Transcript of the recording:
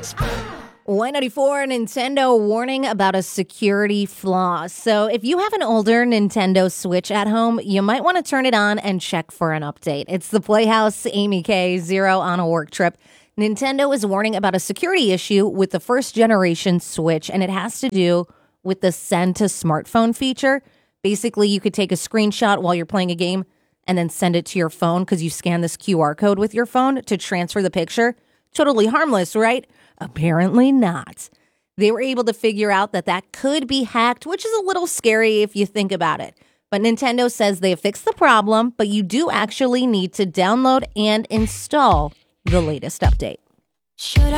Y94 Nintendo warning about a security flaw. So if you have an older Nintendo Switch at home, you might want to turn it on and check for an update. It's the Playhouse, Amy K, Zero on a work trip. Nintendo is warning about a security issue with the first generation Switch, and it has to do with the send to smartphone feature. Basically, you could take a screenshot while you're playing a game and then send it to your phone because you scan this QR code with your phone to transfer the picture. Totally harmless, right? Apparently not. They were able to figure out that could be hacked, which is a little scary if you think about it. But Nintendo says they have fixed the problem, but you do actually need to download and install the latest update.